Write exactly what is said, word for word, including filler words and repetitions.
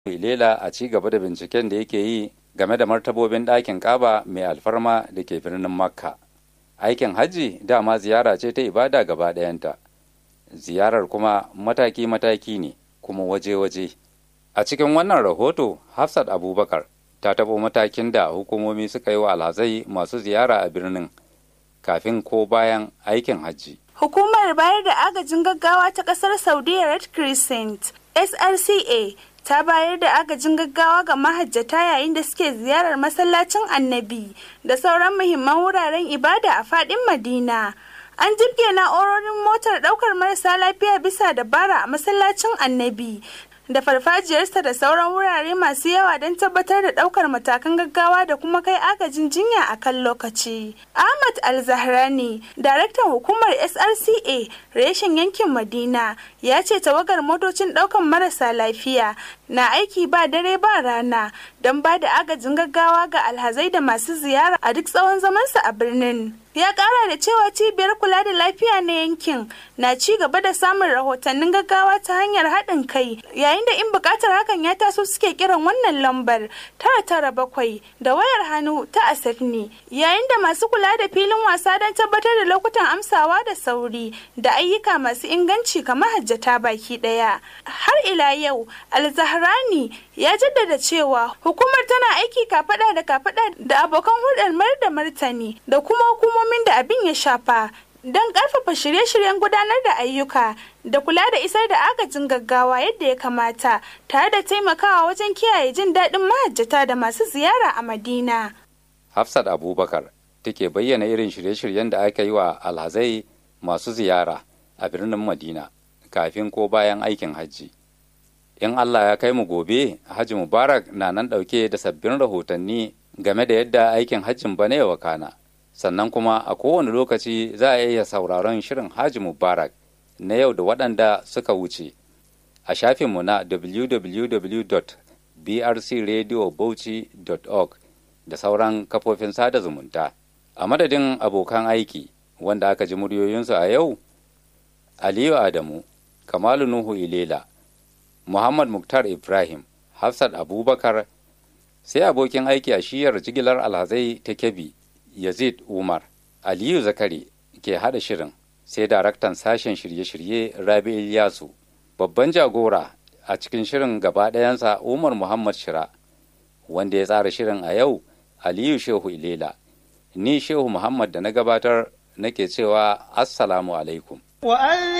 Ilela a ci gaba da binciken da yake yi game da martabobin ɗakin Ka'aba mai alfarma da ke birnin Makka. Aikin hajji dama ziyara ce ta ibada gaba ɗayanta. Ziyarar kuma mataki-mataki ne kuma waje-waje. A cikin wannan rahoto, Hafsat Abubakar ta taɓo matakin da hukumomi suka yi wa alhazai masu ziyara a birnin kafin ko bayan aikin hajji. Hukumar bayar da agajin gaggawa ta ƙasar Saudiya Red Crescent S R C A ta bayar da agajin gaggawa ga mahajjata yayin da suke ziyarar masallacin Annabi da sauran muhimman wuraren ibada a faɗin Madina. An jibge na'urorin motar ɗaukar marasa lafiya bisa dabara a masallacin Annabi da farfajiyarsa da sauran wurare masu yawa don tabbatar da ɗaukar matakan gaggawa da kuma kai agajin jinya a kan lokaci. Ahmad Al-Zahrani, daraktan hukumar S R C A reshen yankin Madina, ya ce tawagar motocin ɗaukar marasa lafiya na aiki ba dare ba rana don ba da agajin gaggawa ga alhazai da masu ziyara a duk tsawon zamansa a birnin. Ya kara da cewa cibiyar kula da lafiya na yankin na ci gaba da samun rahotannin gaggawa ta hanyar haɗin kai, yayin da in buƙatar hakan ya taso suke kiran wannan lambar tara tara bakwai da wayar hannu ta asafni, yayin da masu kula da filin wasa don tabbatar da lokutan amsawa da sauri da ayyuka masu inganci kamar hajjata baki ɗaya. Har ila yau, Al-Zahrani ya jaddada cewa hukumar tana aiki kafaɗa da kafaɗa da abokan hulɗar mayar da martani da kuma hukumomin da abin ya shafa don ƙarfafa shirye-shiryen gudanar da ayyuka da kula da isar da agajin gaggawa yadda ya kamata, tare da taimakawa wajen kiyaye jin daɗin mahajjata da masu ziyara a Madina. Hafsat Abubakar take bayyana irin shirye-shiryen da aka yi wa alhazai masu ziyara a birnin Madina kafin ko bayan aikin hajji. In Allah ya kai mu gobe, Hajji Mubarak na nan ɗauke da sabbin rahotanni game da yadda aikin hajjin bana ya wakana. Sannan kuma a kowane lokaci za a iya sauraron shirin Hajji Mubarak na yau da waɗanda suka wuce a shafinmu na w w w dot b r c radio bauchi dot org da sauran kafofin sada zumunta. A madadin abokan aiki wanda aka ji muryoyinsu a yau, Aliyu Adamu, Kamalu Nuhu Ilela, Muhammad Muktar Ibrahim, Hafsat Abubakar, sai abokin aiki a shiyar jigilar alhazai ta Kebbi, Yazid Umar. Aliyu Zakari ke hada shirin, sai daraktan sashen shirye-shirye Rabi Ilyasu. Babban jagora a cikin shirin gaba ɗayansa Umar Muhammad Shira, wanda ya tsara shirin a yau Aliyu Shehu Ilela. Ni Shehu Muhammad da na gabatar nake cewa Assalamu alaikum.